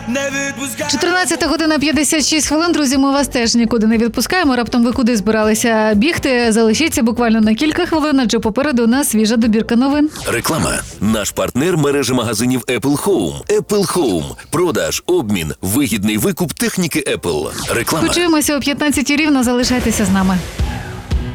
14 година 56 хвилин, друзі, ми вас теж нікуди не відпускаємо. Раптом ви куди збиралися бігти? Залишіться буквально на кілька хвилин, адже попереду у нас свіжа добірка новин. Реклама. Наш партнер – мережа магазинів Apple Home. Apple Home. Продаж, обмін, вигідний викуп техніки Apple. Реклама. Почуємося о 15 рівно, залишайтеся з нами.